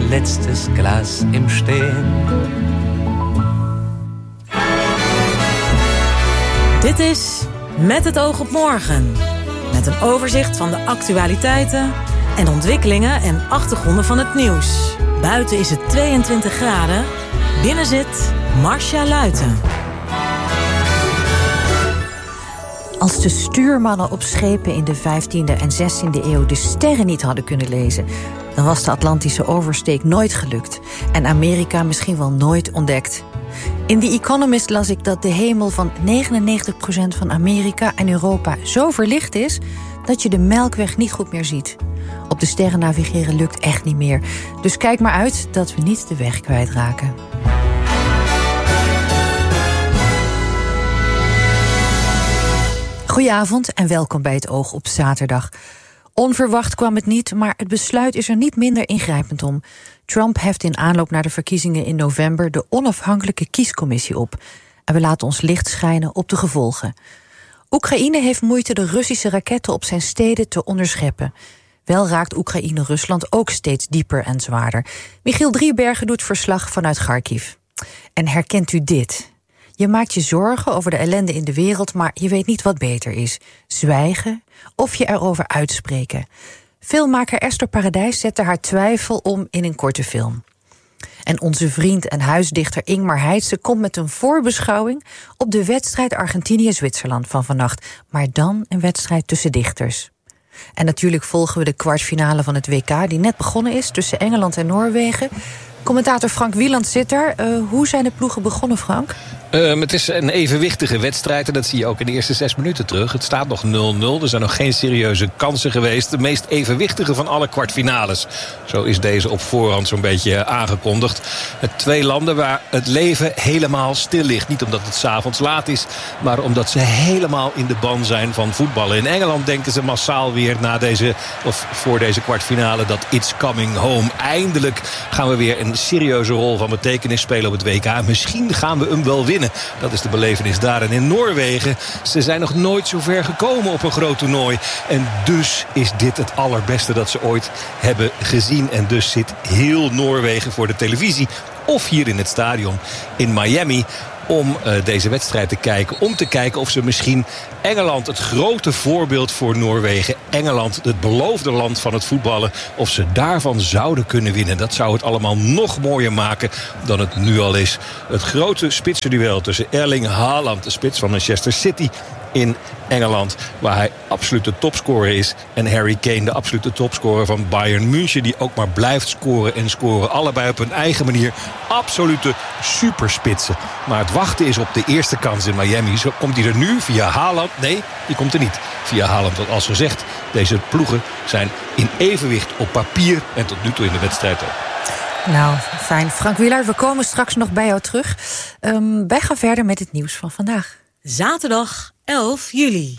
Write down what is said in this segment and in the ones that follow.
letztes Glas im Stehen. Dit is Met het oog op morgen. Met een overzicht van de actualiteiten en ontwikkelingen en achtergronden van het nieuws. Buiten is het 22 graden. Binnen zit Marcia Luiten. Als de stuurmannen op schepen in de 15e en 16e eeuw de sterren niet hadden kunnen lezen, dan was de Atlantische oversteek nooit gelukt en Amerika misschien wel nooit ontdekt. In The Economist las ik dat de hemel van 99% van Amerika en Europa zo verlicht is dat je de Melkweg niet goed meer ziet. Op de sterren navigeren lukt echt niet meer. Dus kijk maar uit dat we niet de weg kwijtraken. Goedenavond en welkom bij het Oog op zaterdag. Onverwacht kwam het niet, maar het besluit is er niet minder ingrijpend om. Trump heft in aanloop naar de verkiezingen in november de onafhankelijke kiescommissie op. En we laten ons licht schijnen op de gevolgen. Oekraïne heeft moeite de Russische raketten op zijn steden te onderscheppen. Wel raakt Oekraïne Rusland ook steeds dieper en zwaarder. Michiel Driebergen doet verslag vanuit Kharkiv. En herkent u dit? Je maakt je zorgen over de ellende in de wereld, maar je weet niet wat beter is. Zwijgen of je erover uitspreken. Filmmaker Esther Paradijs zette haar twijfel om in een korte film. En onze vriend en huisdichter Ingmar Heitse komt met een voorbeschouwing op de wedstrijd Argentinië-Zwitserland van vannacht. Maar dan een wedstrijd tussen dichters. En natuurlijk volgen we de kwartfinale van het WK die net begonnen is tussen Engeland en Noorwegen. Commentator Frank Wieland zit daar. Hoe zijn de ploegen begonnen, Frank? Het is een evenwichtige wedstrijd en dat zie je ook in de eerste 6 minuten terug. Het staat nog 0-0, er zijn nog geen serieuze kansen geweest. De meest evenwichtige van alle kwartfinales. Zo is deze op voorhand zo'n beetje aangekondigd. Met 2 landen waar het leven helemaal stil ligt. Niet omdat het 's avonds laat is, maar omdat ze helemaal in de ban zijn van voetballen. In Engeland denken ze massaal weer voor deze kwartfinale dat it's coming home. Eindelijk gaan we weer een serieuze rol van betekenis spelen op het WK. Misschien gaan we hem wel winnen. Dat is de belevenis daar. En in Noorwegen, ze zijn nog nooit zo ver gekomen op een groot toernooi. En dus is dit het allerbeste dat ze ooit hebben gezien. En dus zit heel Noorwegen voor de televisie of hier in het stadion in Miami om deze wedstrijd te kijken. Om te kijken of ze misschien Engeland, het grote voorbeeld voor Noorwegen, Engeland, het beloofde land van het voetballen, of ze daarvan zouden kunnen winnen. Dat zou het allemaal nog mooier maken dan het nu al is. Het grote spitsenduel tussen Erling Haaland, de spits van Manchester City in Engeland, waar hij absolute topscorer is, en Harry Kane, de absolute topscorer van Bayern München, die ook maar blijft scoren en scoren. Allebei op hun eigen manier absolute superspitsen. Maar het wachten is op de eerste kans in Miami. Zo komt hij er nu via Haaland? Nee, die komt er niet via Haaland. Want als gezegd, deze ploegen zijn in evenwicht op papier en tot nu toe in de wedstrijd ook. Nou, fijn. Frank Wielaert, we komen straks nog bij jou terug. Wij gaan verder met het nieuws van vandaag. Zaterdag 11 juli.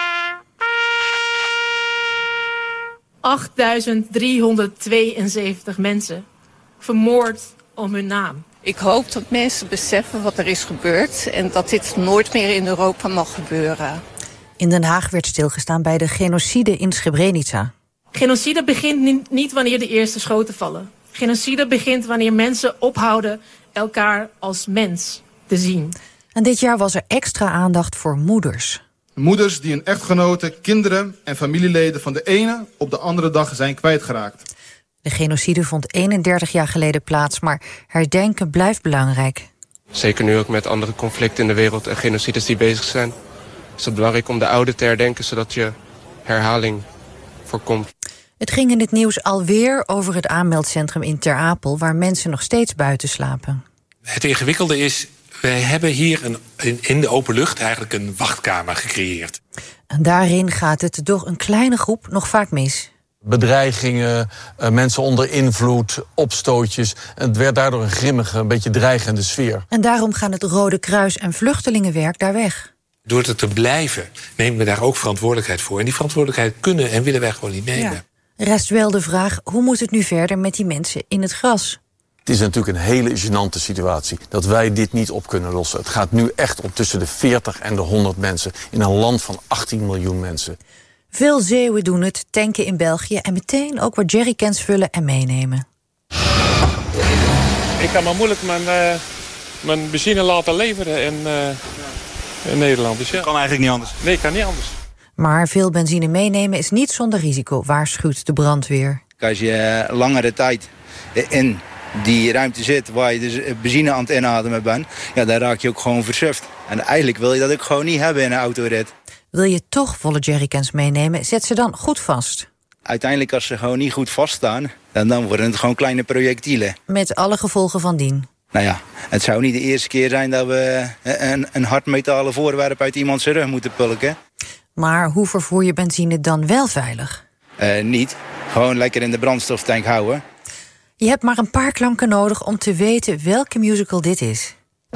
8.372 mensen vermoord om hun naam. Ik hoop dat mensen beseffen wat er is gebeurd en dat dit nooit meer in Europa mag gebeuren. In Den Haag werd stilgestaan bij de genocide in Srebrenica. Genocide begint niet wanneer de eerste schoten vallen. Genocide begint wanneer mensen ophouden elkaar als mens te zien. En dit jaar was er extra aandacht voor moeders. Moeders die hun echtgenoten, kinderen en familieleden van de ene op de andere dag zijn kwijtgeraakt. De genocide vond 31 jaar geleden plaats, maar herdenken blijft belangrijk. Zeker nu ook met andere conflicten in de wereld en genocides die bezig zijn, is het belangrijk om de oude te herdenken, zodat je herhaling voorkomt. Het ging in het nieuws alweer over het aanmeldcentrum in Ter Apel, waar mensen nog steeds buiten slapen. Het ingewikkelde is, wij hebben hier in de open lucht eigenlijk een wachtkamer gecreëerd. En daarin gaat het door een kleine groep nog vaak mis. Bedreigingen, mensen onder invloed, opstootjes. Het werd daardoor een grimmige, een beetje dreigende sfeer. En daarom gaan het Rode Kruis en vluchtelingenwerk daar weg. Door het te blijven nemen we daar ook verantwoordelijkheid voor. En die verantwoordelijkheid kunnen en willen wij gewoon niet nemen. Ja. Rest wel de vraag, hoe moet het nu verder met die mensen in het gras? Het is natuurlijk een hele gênante situatie dat wij dit niet op kunnen lossen. Het gaat nu echt om tussen de 40 en de 100 mensen in een land van 18 miljoen mensen. Veel Zeeuwen doen het, tanken in België en meteen ook wat jerrycans vullen en meenemen. Ik kan maar moeilijk mijn benzine laten leveren in Nederland. Dus ja. Kan eigenlijk niet anders. Nee, kan niet anders. Maar veel benzine meenemen is niet zonder risico, waarschuwt de brandweer. Als je langere tijd in die ruimte zit waar je dus benzine aan het inademen bent, ja, dan raak je ook gewoon versuft. En eigenlijk wil je dat ook gewoon niet hebben in een autorit. Wil je toch volle jerrycans meenemen, zet ze dan goed vast. Uiteindelijk, als ze gewoon niet goed vaststaan, dan worden het gewoon kleine projectielen. Met alle gevolgen van dien. Nou ja, het zou niet de eerste keer zijn dat we een hardmetalen voorwerp uit iemands rug moeten pulken. Maar hoe vervoer je benzine dan wel veilig? Niet. Gewoon lekker in de brandstoftank houden. Je hebt maar een paar klanken nodig om te weten welke musical dit is.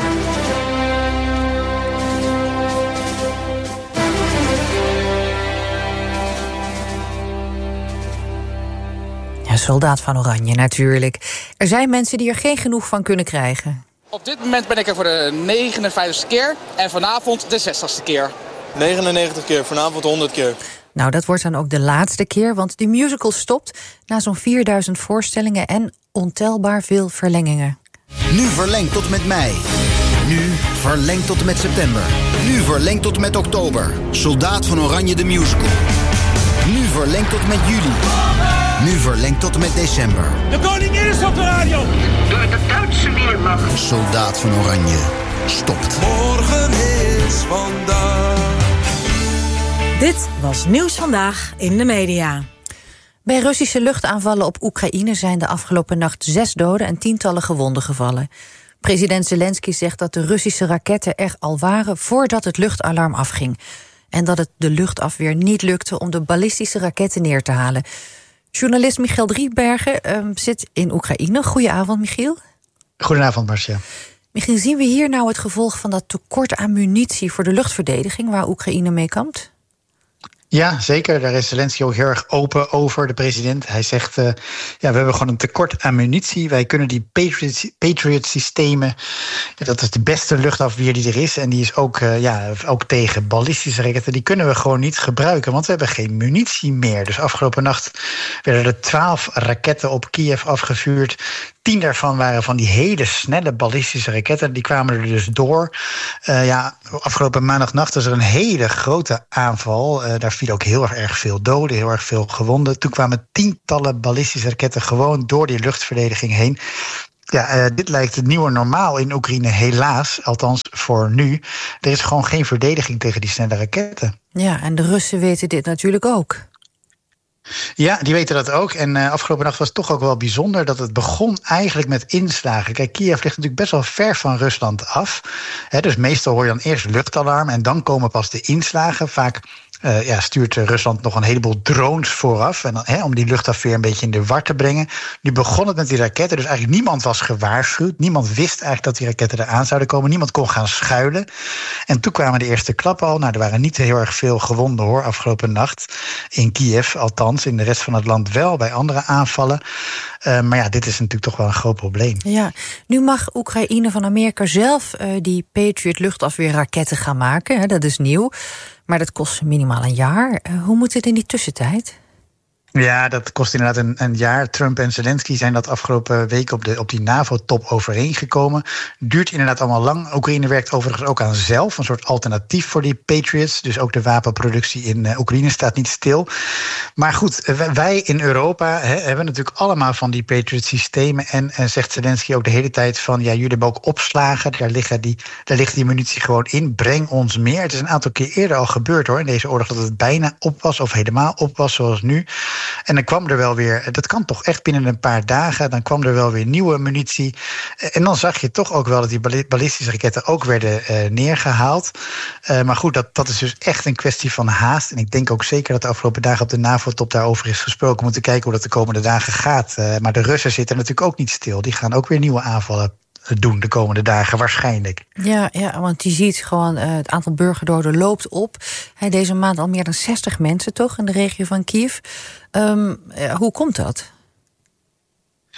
Ja, Soldaat van Oranje natuurlijk. Er zijn mensen die er geen genoeg van kunnen krijgen. Op dit moment ben ik er voor de 59ste keer en vanavond de 60ste keer. 99 keer, vanavond 100 keer. Nou, dat wordt dan ook de laatste keer, want die musical stopt na zo'n 4000 voorstellingen en ontelbaar veel verlengingen. Nu verlengd tot met mei. Nu verlengd tot en met september. Nu verlengd tot en met oktober. Soldaat van Oranje de musical. Nu verlengd tot en met juli. Nu verlengd tot en met december. De koningin is op de radio! Door de Duitse Weermacht. Soldaat van Oranje stopt. Morgen is vandaag. Dit was Nieuws Vandaag in de media. Bij Russische luchtaanvallen op Oekraïne zijn de afgelopen nacht 6 doden en tientallen gewonden gevallen. President Zelensky zegt dat de Russische raketten er al waren voordat het luchtalarm afging. En dat het de luchtafweer niet lukte om de ballistische raketten neer te halen. Journalist Michiel Driebergen zit in Oekraïne. Goedenavond, Michiel. Goedenavond, Marcia. Michiel, zien we hier nou het gevolg van dat tekort aan munitie voor de luchtverdediging waar Oekraïne mee kampt? Ja, zeker. Daar is Zelensky ook heel erg open over, de president. Hij zegt, we hebben gewoon een tekort aan munitie. Wij kunnen die Patriot-systemen, dat is de beste luchtafweer die er is. En die is ook, ook tegen ballistische raketten. Die kunnen we gewoon niet gebruiken, want we hebben geen munitie meer. Dus afgelopen nacht werden er 12 raketten op Kiev afgevuurd. 10 daarvan waren van die hele snelle ballistische raketten. Die kwamen er dus door. Afgelopen maandagnacht was er een hele grote aanval. Daar vielen ook heel erg veel doden, heel erg veel gewonden. Toen kwamen tientallen ballistische raketten gewoon door die luchtverdediging heen. Ja, dit lijkt het nieuwe normaal in Oekraïne, helaas. Althans voor nu. Er is gewoon geen verdediging tegen die snelle raketten. Ja, en de Russen weten dit natuurlijk ook. Ja, die weten dat ook. En afgelopen nacht was het toch ook wel bijzonder dat het begon eigenlijk met inslagen. Kijk, Kiev ligt natuurlijk best wel ver van Rusland af. Dus meestal hoor je dan eerst luchtalarm en dan komen pas de inslagen. Vaak stuurt Rusland nog een heleboel drones vooraf. En dan, om die luchtafweer een beetje in de war te brengen. Nu begon het met die raketten. Dus eigenlijk niemand was gewaarschuwd. Niemand wist eigenlijk dat die raketten eraan zouden komen. Niemand kon gaan schuilen. En toen kwamen de eerste klappen al. Nou, er waren niet heel erg veel gewonden hoor, afgelopen nacht. In Kiev althans. In de rest van het land wel, bij andere aanvallen. Maar ja, dit is natuurlijk toch wel een groot probleem. Ja, nu mag Oekraïne van Amerika zelf die Patriot luchtafweerraketten gaan maken. Hè, dat is nieuw. Maar dat kost minimaal een jaar. Hoe moet het in die tussentijd? Ja, dat kost inderdaad een jaar. Trump en Zelensky zijn dat afgelopen week op die NAVO-top overeengekomen. Duurt inderdaad allemaal lang. Oekraïne werkt overigens ook aan zelf, een soort alternatief voor die Patriots. Dus ook de wapenproductie in Oekraïne staat niet stil. Maar goed, wij in Europa hebben natuurlijk allemaal van die Patriot-systemen. En zegt Zelensky ook de hele tijd van, ja, jullie hebben ook opslagen. Daar ligt die munitie gewoon in. Breng ons meer. Het is een aantal keer eerder al gebeurd hoor, in deze oorlog, dat het bijna op was of helemaal op was, zoals nu. En dan kwam er wel weer, dat kan toch echt binnen een paar dagen, dan kwam er wel weer nieuwe munitie. En dan zag je toch ook wel dat die ballistische raketten ook werden neergehaald. Maar goed, dat is dus echt een kwestie van haast. En ik denk ook zeker dat de afgelopen dagen op de NAVO-top daarover is gesproken. We moeten kijken hoe dat de komende dagen gaat. Maar de Russen zitten natuurlijk ook niet stil. Die gaan ook weer nieuwe aanvallen doen de komende dagen waarschijnlijk. Ja, want je ziet gewoon het aantal burgerdoden loopt op. Deze maand al meer dan 60 mensen toch in de regio van Kiev. Hoe komt dat?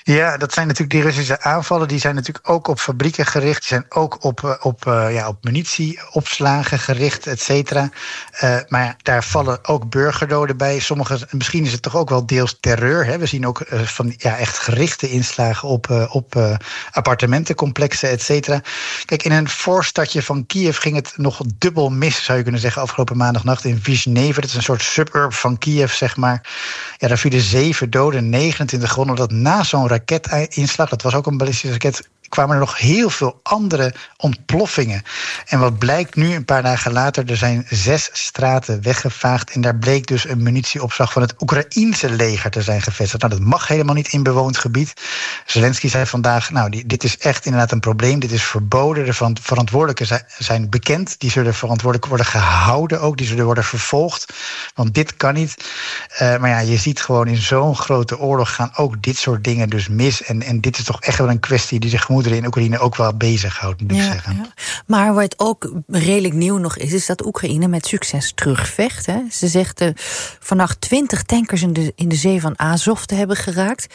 Ja, dat zijn natuurlijk die Russische aanvallen. Die zijn natuurlijk ook op fabrieken gericht. Die zijn ook op munitieopslagen gericht, et cetera. Maar daar vallen ook burgerdoden bij. Misschien is het toch ook wel deels terreur. Hè? We zien ook echt gerichte inslagen op appartementencomplexen, et cetera. Kijk, in een voorstadje van Kiev ging het nog dubbel mis, zou je kunnen zeggen, afgelopen maandagnacht in Vizhneve. Dat is een soort suburb van Kiev, zeg maar. Ja, daar vielen 7 doden, 29 gewonden. Dat na zo'n raketinslag, dat was ook een ballistische raket, kwamen er nog heel veel andere ontploffingen. En wat blijkt nu, een paar dagen later, er zijn 6 straten weggevaagd. En daar bleek dus een munitieopslag van het Oekraïense leger te zijn gevestigd. Nou, dat mag helemaal niet in bewoond gebied. Zelensky zei vandaag, dit is echt inderdaad een probleem. Dit is verboden. De verantwoordelijken zijn bekend. Die zullen verantwoordelijk worden gehouden ook. Die zullen worden vervolgd. Want dit kan niet. Maar ja, je ziet gewoon in zo'n grote oorlog gaan ook dit soort dingen dus mis. En dit is toch echt wel een kwestie die zich in Oekraïne ook wel bezighoudt, moet ik zeggen. Ja. Maar wat ook redelijk nieuw nog is dat Oekraïne met succes terugvecht. Hè. Ze zegt vannacht 20 tankers in de zee van Azov te hebben geraakt.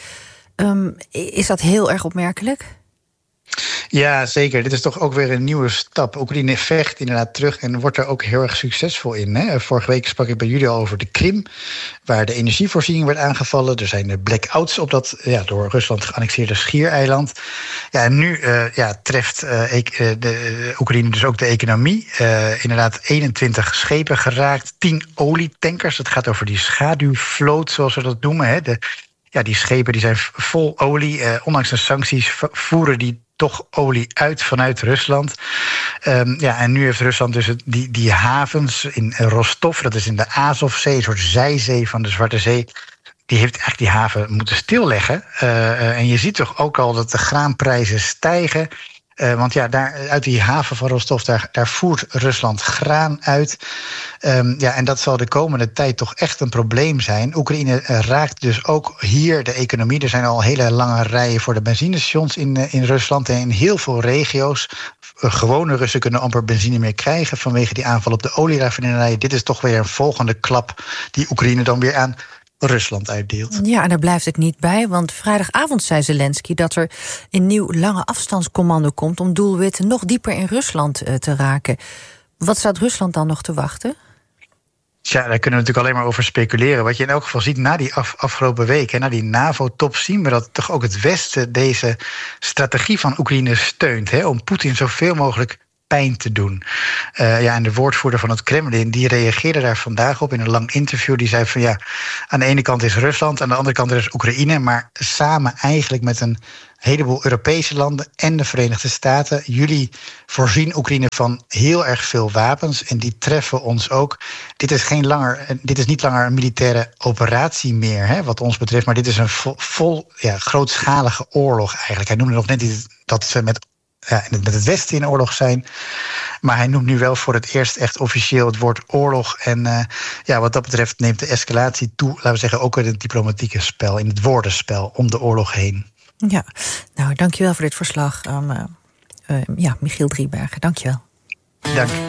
Is dat heel erg opmerkelijk? Ja, zeker. Dit is toch ook weer een nieuwe stap. Oekraïne vecht inderdaad terug en wordt er ook heel erg succesvol in. Hè? Vorige week sprak ik bij jullie al over de Krim, waar de energievoorziening werd aangevallen. Er zijn blackouts op dat door Rusland geannexeerde schiereiland. Ja, en nu treft de Oekraïne dus ook de economie. Inderdaad 21 schepen geraakt, 10 olietankers. Het gaat over die schaduwvloot, zoals we dat noemen. Hè? Die schepen die zijn vol olie. Ondanks de sancties voeren die toch olie uit vanuit Rusland. En nu heeft Rusland dus die havens in Rostov, dat is in de Azovzee, een soort zijzee van de Zwarte Zee. Die heeft eigenlijk die haven moeten stilleggen. En je ziet toch ook al dat de graanprijzen stijgen. Want daar uit die haven van Rostov, daar voert Rusland graan uit. En dat zal de komende tijd toch echt een probleem zijn. Oekraïne raakt dus ook hier de economie. Er zijn al hele lange rijen voor de benzinestations in Rusland en in heel veel regio's. Gewone Russen kunnen amper benzine meer krijgen vanwege die aanval op de olieraffinerijen. Dit is toch weer een volgende klap die Oekraïne dan weer aan Rusland uitdeelt. Ja, en daar blijft het niet bij, want vrijdagavond zei Zelensky dat er een nieuw lange afstandscommando komt om doelwitten nog dieper in Rusland te raken. Wat staat Rusland dan nog te wachten? Daar kunnen we natuurlijk alleen maar over speculeren. Wat je in elk geval ziet na die afgelopen week, na die NAVO-top, zien we dat toch ook het Westen deze strategie van Oekraïne steunt, om Poetin zoveel mogelijk pijn te doen. En de woordvoerder van het Kremlin, die reageerde daar vandaag op in een lang interview. Die zei van aan de ene kant is Rusland, aan de andere kant is Oekraïne, maar samen eigenlijk met een heleboel Europese landen en de Verenigde Staten. Jullie voorzien Oekraïne van heel erg veel wapens en die treffen ons ook. Dit is niet langer een militaire operatie meer, wat ons betreft, maar dit is een grootschalige oorlog eigenlijk. Hij noemde nog net niet dat ze met het Westen in oorlog zijn. Maar hij noemt nu wel voor het eerst echt officieel het woord oorlog. En wat dat betreft neemt de escalatie toe, laten we zeggen, ook in het diplomatieke spel, in het woordenspel om de oorlog heen. Ja, dankjewel voor dit verslag. Michiel Driebergen, dankjewel. Dank.